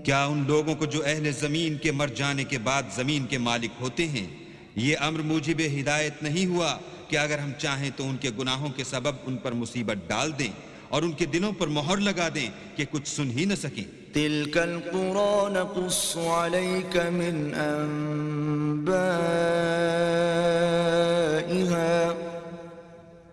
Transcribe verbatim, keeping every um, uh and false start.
क्या उन लोगों को जो अहले ज़मीन के मर जाने के बाद ज़मीन के मालिक होते हैं, ये अम्र मुजिब हिदायत नहीं हुआ कि अगर हम चाहें तो उनके गुनाहों के सबब उन पर मुसीबत डाल दें और उनके दिलों पर मोहर लगा दें कि कुछ सुन ही न सकें। तिल्कल कुरान नक़ुस्सु अलैका मिन अंबा